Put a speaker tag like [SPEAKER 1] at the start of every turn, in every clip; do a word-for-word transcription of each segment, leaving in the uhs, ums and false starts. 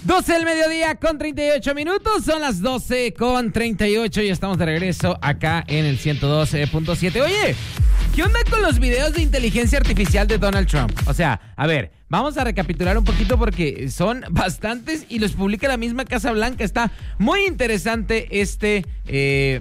[SPEAKER 1] doce del mediodía con treinta y ocho minutos. Son las doce con treinta y ocho y estamos de regreso acá en el ciento doce punto siete. Oye, ¿qué onda con los videos de inteligencia artificial de Donald Trump? O sea, a ver, vamos a recapitular un poquito porque son bastantes y los publica la misma Casa Blanca. Está muy interesante este... Eh,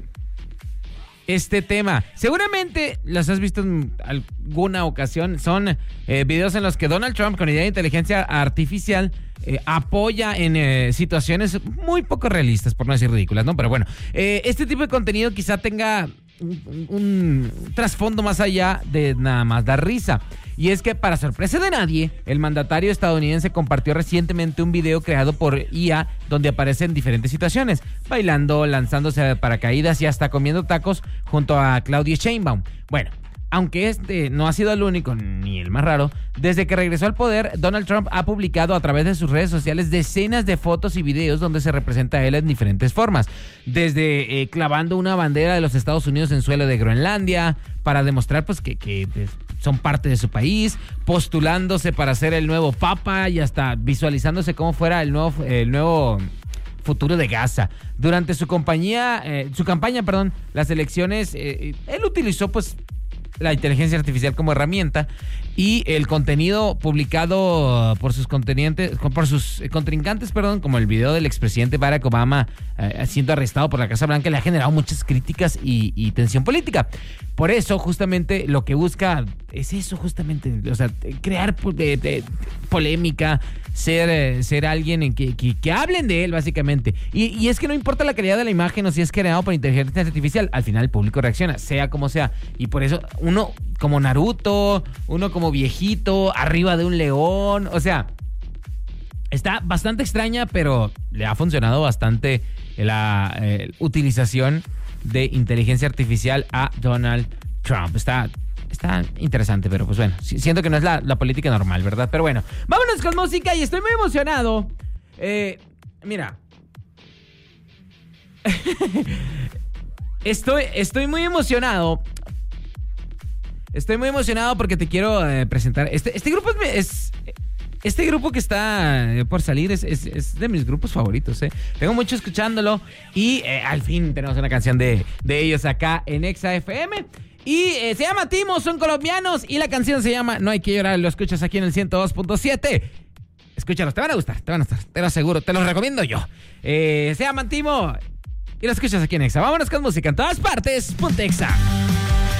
[SPEAKER 1] Este tema. Seguramente los has visto en alguna ocasión. Son eh, videos en los que Donald Trump, con idea de inteligencia artificial, eh, apoya en eh, situaciones muy poco realistas, por no decir ridículas, ¿no? Pero bueno, eh, este tipo de contenido quizá tenga un, un trasfondo más allá de nada más dar risa. Y es que, para sorpresa de nadie, el mandatario estadounidense compartió recientemente un video creado por I A donde aparece en diferentes situaciones, bailando, lanzándose de paracaídas y hasta comiendo tacos junto a Claudia Sheinbaum. Bueno, aunque este no ha sido el único ni el más raro, desde que regresó al poder, Donald Trump ha publicado a través de sus redes sociales decenas de fotos y videos donde se representa a él en diferentes formas. Desde eh, clavando una bandera de los Estados Unidos en suelo de Groenlandia para demostrar pues que, que pues, son parte de su país, postulándose para ser el nuevo papa y hasta visualizándose como fuera el nuevo, el nuevo futuro de Gaza. Durante su compañía, eh, su campaña, perdón, las elecciones, eh, él utilizó pues la inteligencia artificial como herramienta y el contenido publicado por sus contenientes, por sus contrincantes, perdón, como el video del expresidente Barack Obama eh, siendo arrestado por la Casa Blanca, le ha generado muchas críticas y, y tensión política. Por eso, justamente, lo que busca es eso, justamente, o sea, crear de, de, polémica, ser, eh, ser alguien en que, que, que hablen de él, básicamente. Y, y es que no importa la calidad de la imagen o si es creado por inteligencia artificial, al final el público reacciona, sea como sea. Y por eso, uno como Naruto, uno como viejito, arriba de un león, o sea, está bastante extraña, pero le ha funcionado bastante la eh, utilización de inteligencia artificial a Donald Trump. Está, está interesante, pero pues bueno, siento que no es la, la política normal, ¿verdad? Pero bueno, vámonos con música y estoy muy emocionado. Eh, mira. estoy, estoy muy emocionado. Estoy muy emocionado porque te quiero eh, presentar. Este, este grupo es... es Este grupo que está por salir es, es, es de mis grupos favoritos, ¿eh? Tengo mucho escuchándolo y eh, al fin tenemos una canción de, de ellos acá en Exa F M. Y eh, se llama Timo, son colombianos y la canción se llama No hay que llorar, lo escuchas aquí en el ciento dos punto siete. Escúchalos, te van a gustar, te van a gustar, te lo aseguro, te los recomiendo yo. Eh, se llaman Timo y lo escuchas aquí en Exa. Vámonos con música en todas partes, ponte Exa.